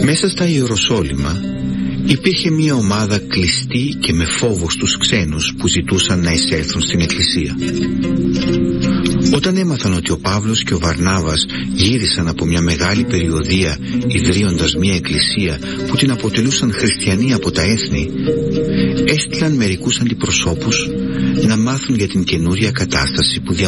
Μέσα στα Ιεροσόλυμα υπήρχε μια ομάδα κλειστή και με φόβο στους ξένους που ζητούσαν να εισέλθουν στην εκκλησία. Όταν έμαθαν ότι ο Παύλος και ο Βαρνάβας γύρισαν από μια μεγάλη περιοδεία ιδρύοντας μια εκκλησία που την αποτελούσαν χριστιανοί από τα έθνη, έστειλαν μερικούς αντιπροσώπους να μάθουν για την καινούρια κατάσταση που